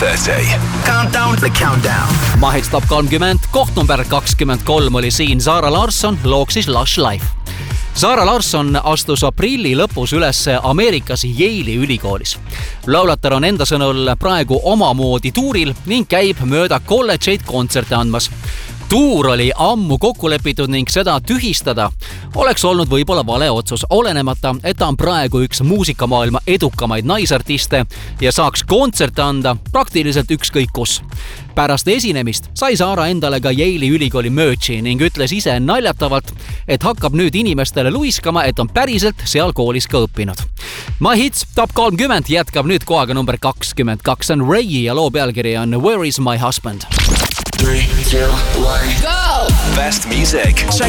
30. Countdown, the countdown. Mahits Top 30, koht number 23 oli siin Zara Larsson, loog siis Lush Life. Zara Larsson astus aprilli lõpus üles Ameerikas Yale'i ülikoolis. Laulatar on enda sõnul praegu omamoodi tuuril ning käib mööda kolledžeid kontserte andmas. Tuur oli ammu kokku lepitud ning seda tühistada oleks olnud võib-olla vale otsus, olenemata, et ta on praegu üks muusikamaailma edukamaid naisartiste ja saaks kontserte anda praktiliselt ükskõik kus. Pärast esinemist sai Zara endale ka Yale'i ülikooli merch'i ning ütles ise naljatavalt, et hakkab nüüd inimestele luiskama, et on päriselt seal koolis ka õppinud. Mahits Top 30 jätkab nüüd kohaga number 22 on Ray ja loo pealkiri on Where is my husband? 3, 2, 1. Go! Best music. Check